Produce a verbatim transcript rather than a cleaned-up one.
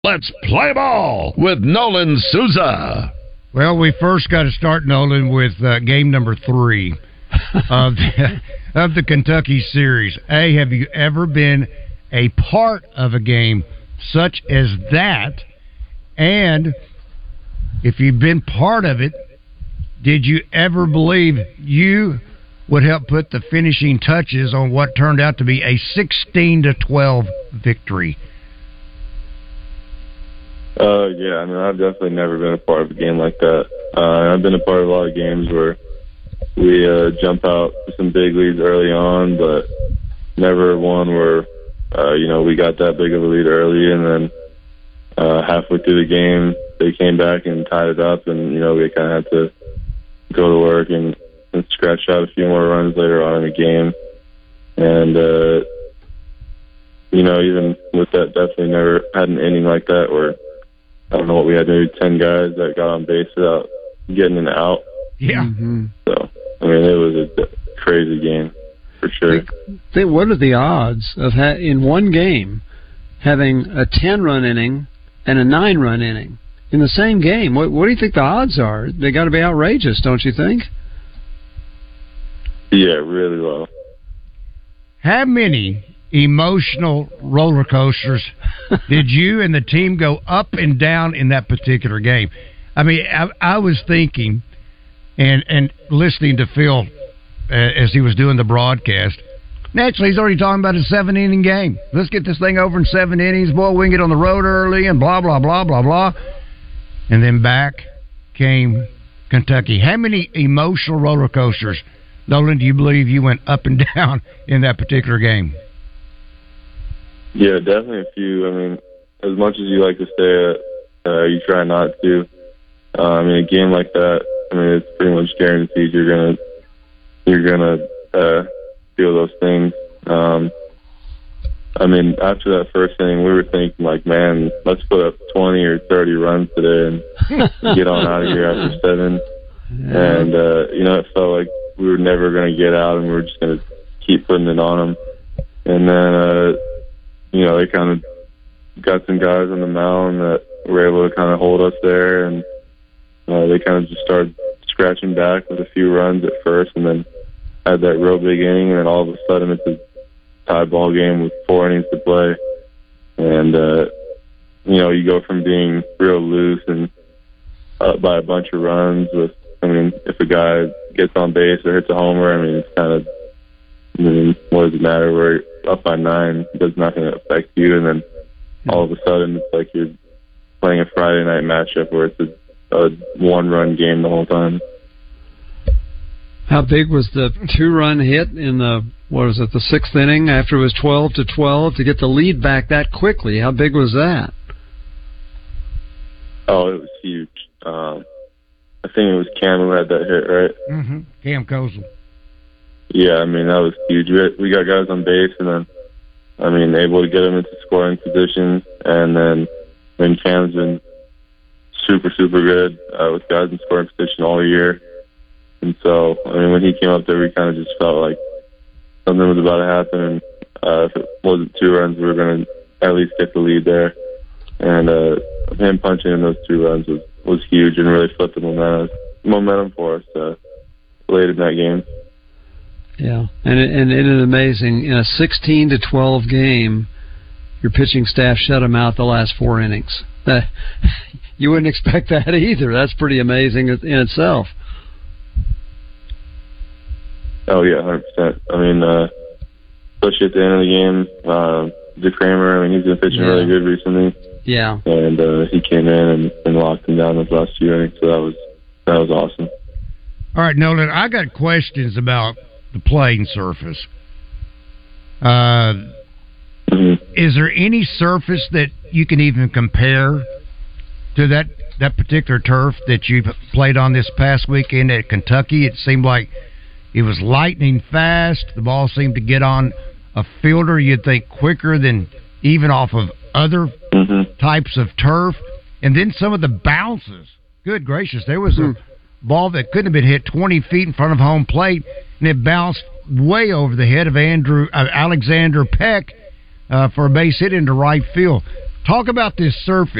Let's play ball with Nolan Souza. Well, we first got to start, Nolan, with uh, game number three of the, of the Kentucky series. A, have you ever been a part of a game such as that? And if you've been part of it, did you ever believe you would help put the finishing touches on what turned out to be a sixteen to twelve victory? Uh, yeah, I mean, I've definitely never been a part of a game like that. Uh, I've been a part of a lot of games where we uh, jump out with some big leads early on, but never one where, uh, you know, we got that big of a lead early, and then uh, halfway through the game, they came back and tied it up, and, you know, we kind of had to go to work and, and scratch out a few more runs later on in the game. And, uh, you know, even with that, definitely never had an inning like that where, I don't know what we had, maybe ten guys that got on base without getting an out. Yeah. Mm-hmm. So, I mean, it was a crazy game, for sure. Think, think what are the odds of, ha- in one game, having a ten-run inning and a nine-run inning in the same game? What, what do you think the odds are? They got to be outrageous, don't you think? Yeah, really low. How many emotional roller coasters did you and the team go up and down in that particular game? I mean, I, I was thinking and and listening to Phil uh, as he was doing the broadcast. Naturally, he's already talking about a seven-inning game. Let's get this thing over in seven innings. Boy, we can get on the road early and blah, blah, blah, blah, blah. And then back came Kentucky. How many emotional roller coasters, Nolan, do you believe you went up and down in that particular game? Yeah, definitely a few. I mean, as much as you like to say it, uh, you try not to. Uh, I mean, a game like that, I mean, it's pretty much guaranteed you're gonna you're gonna uh, feel those things. Um, I mean, after that first inning, we were thinking like, man, let's put up twenty or thirty runs today and get on out of here after seven. Yeah. And uh, you know, it felt like we were never gonna get out, and we were just gonna keep putting it on them. And then. Uh, You know, they kind of got some guys on the mound that were able to kind of hold us there, and uh, they kind of just started scratching back with a few runs at first, and then had that real big inning, and then all of a sudden it's a tie ball game with four innings to play, and uh, you know, you go from being real loose and up by a bunch of runs with, I mean, if a guy gets on base or hits a homer, I mean, it's kind of, I mean, what does it matter? We're up by nine, that's not going to affect you. And then all of a sudden, it's like you're playing a Friday night matchup where it's a, a one-run game the whole time. How big was the two-run hit in the, what was it, the sixth inning after it was twelve to twelve to get the lead back that quickly? How big was that? Oh, it was huge. Um, I think it was Cam who had that hit, right? Mm-hmm. Cam Kozel. Yeah, I mean, that was huge. We, had, we got guys on base, and then, I mean, able to get them into scoring position. And then, I mean, Cam's been super, super good uh, with guys in scoring position all year. And so, I mean, when he came up there, we kind of just felt like something was about to happen. And uh, if it wasn't two runs, we were going to at least get the lead there. And uh, him punching in those two runs was, was huge and really flipped the momentum, momentum for us uh, late in that game. Yeah, and it, and it is amazing. In a sixteen to twelve game, your pitching staff shut them out the last four innings. That, you wouldn't expect that either. That's pretty amazing in itself. Oh, yeah, one hundred percent. I mean, uh, especially at the end of the game, uh, Dick Kramer, I mean, he's been pitching yeah. really good recently. Yeah. And uh, he came in and, and locked him down those last few innings, so that was, that was awesome. All right, Nolan, I got questions about the playing surface. Uh, mm-hmm. Is there any surface that you can even compare to that that particular turf that you've played on this past weekend at Kentucky? It seemed like it was lightning fast. The ball seemed to get on a fielder, you'd think, quicker than even off of other mm-hmm. types of turf. And then some of the bounces. Good gracious, there was mm. a ball that couldn't have been hit twenty feet in front of home plate, and it bounced way over the head of Andrew uh, Alexander Peck uh, for a base hit into right field. talk about this surface.